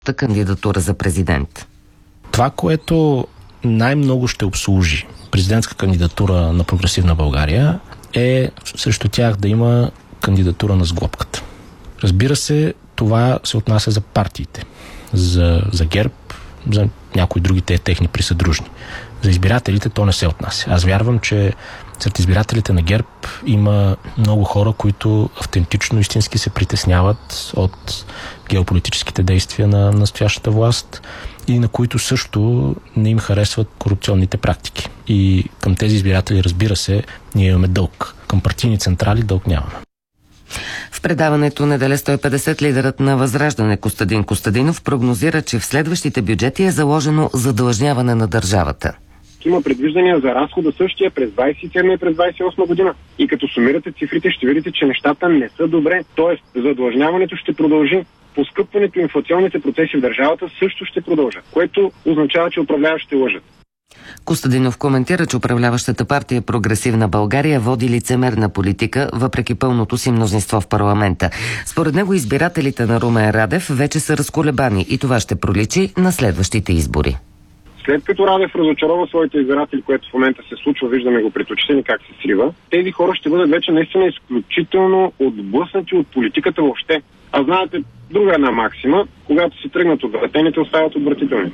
кандидатура за президент? Това, което най-много ще обслужи президентска кандидатура на Прогресивна България, е срещу тях да има кандидатура на сглобката. Разбира се, това се отнася за партиите. За ГЕРБ, за някои други техни присъдружни. За избирателите то не се отнася. Аз вярвам, че сред избирателите на ГЕРБ има много хора, които автентично, истински се притесняват от геополитическите действия на настоящата власт и на които също не им харесват корупционните практики. И към тези избиратели, разбира се, ние имаме дълг. Към партийни централи дълг нямаме. В предаването Неделя 150 лидерът на Възраждане Костадин Костадинов прогнозира, че в следващите бюджети е заложено задлъжняване на държавата. Има предвиждания за разхода същия през 27 и през 28 година. И като сумирате цифрите, ще видите, че нещата не са добре. Тоест, задлъжняването ще продължи. Поскъпването и инфлационните процеси в държавата също ще продължат, което означава, че управляващите лъжат. Костадинов коментира, че управляващата партия Прогресивна България води лицемерна политика, въпреки пълното си мнозинство в парламента. Според него избирателите на Румен Радев вече са разколебани и това ще проличи на следващите избори. След като Радев разочарова своите избиратели, което в момента се случва, виждаме го пред очите ни как се срива, тези хора ще бъдат вече наистина изключително отблъснати от политиката въобще. А знаете, друга една максима, когато си тръгнат отвратените, остават отвратителни.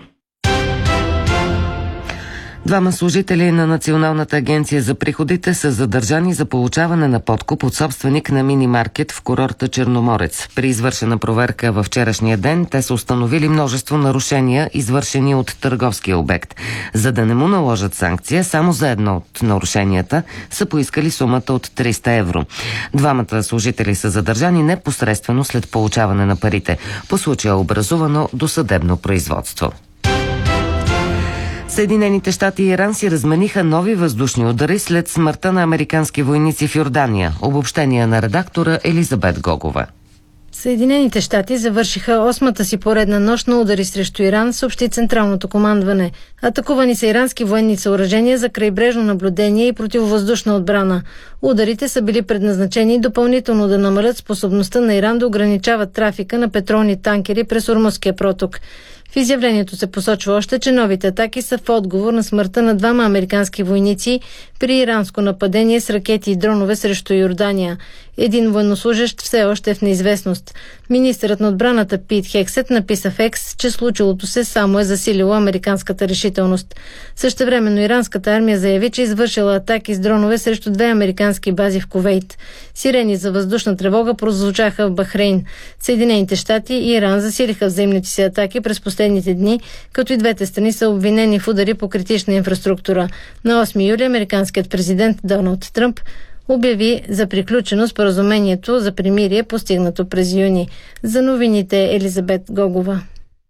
Двама служители на Националната агенция за приходите са задържани за получаване на подкуп от собственик на мини-маркет в курорта Черноморец. При извършена проверка във вчерашния ден те са установили множество нарушения, извършени от търговския обект. За да не му наложат санкция, само за едно от нарушенията са поискали сумата от 300 евро. Двамата служители са задържани непосредствено след получаване на парите. По случая е образувано досъдебно производство. Съединените щати и Иран си размениха нови въздушни удари след смъртта на американски войници в Йордания. Обобщение на редактора Елизабет Гогова. Съединените щати завършиха 8-та си поредна нощ на удари срещу Иран, съобщи Централното командване. Атакувани са ирански военни съоръжения за крайбрежно наблюдение и противовъздушна отбрана. Ударите са били предназначени допълнително да намалят способността на Иран да ограничават трафика на петролни танкери през Ормузския проток. В изявлението се посочва още, че новите атаки са в отговор на смъртта на двама американски войници при иранско нападение с ракети и дронове срещу Йордания. Един военнослужещ все още е в неизвестност. Министърът на отбраната Пит Хексет написа в Екс, че случилото се само е засилило американската решителност. Същевременно иранската армия заяви, че извършила атаки с дронове срещу две американски бази в Кувейт. Сирени за въздушна тревога прозвучаха в Бахрейн. Съединените щати и Иран засилиха взаимните си атаки през последните дни, като и двете страни са обвинени в удари по критична инфраструктура. На 8 юли американският президент Доналд Тръмп обяви за приключено споразумението за примирие, постигнато през юни. За новините Елизабет Гогова.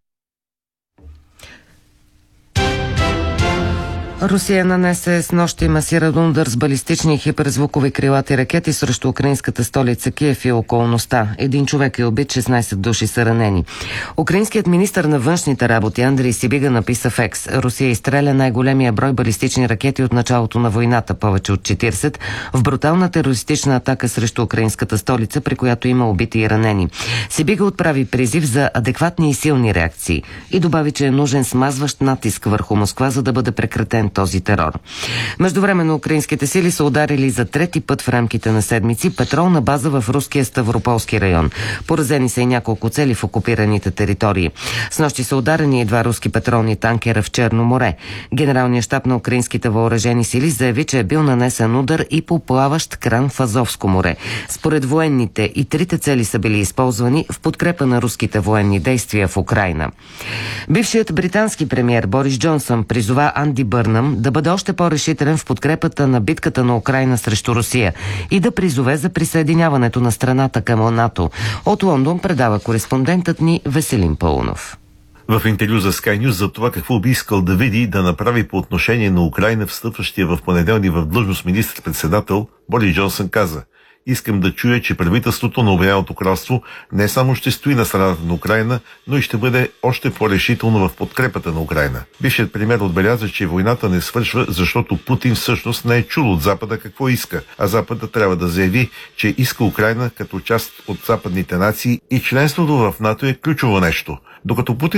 Русия нанесе снощи масиран удар с балистични и хиперзвукови крилати ракети срещу украинската столица Киев и околността. Един човек е убит, 16 души са ранени. Украинският министър на външните работи Андрей Сибига написа в Екс: Русия изстреля най-големия брой балистични ракети от началото на войната, повече от 40, в брутална терористична атака срещу украинската столица, при която има убити и ранени. Сибига отправи призив за адекватни и силни реакции и добави, че е нужен смазващ натиск върху Москва, за да бъде прекратен този терор. Междувременно украинските сили са ударили за трети път в рамките на седмици петролна база в руския Ставрополски район. Поразени са и няколко цели в окупираните територии. Снощи са ударени и два руски петролни танкера в Черно море. Генералният щаб на украинските въоръжени сили заяви, че е бил нанесен удар и по плаващ кран в Азовско море. Според военните и трите цели са били използвани в подкрепа на руските военни действия в Украйна. Бившият британски премиер Борис Джонсън призова Анди Бърнам да бъде още по-решителен в подкрепата на битката на Украйна срещу Русия и да призове за присъединяването на страната към НАТО. От Лондон предава кореспондентът ни Веселин Паунов. В интервю за Sky News за това какво би искал да види и да направи по отношение на Украйна, встъпващия в понеделник в длъжност министър-председател, Борис Джонсън каза: Искам да чуя, че правителството на Обединеното кралство не само ще стои на страната на Украйна, но и ще бъде още по-решително в подкрепата на Украйна. Бившият премиер отбеляза, че войната не свършва, защото Путин всъщност не е чул от Запада какво иска, а Запада трябва да заяви, че иска Украйна като част от западните нации и членството в НАТО е ключово нещо. Докато Путин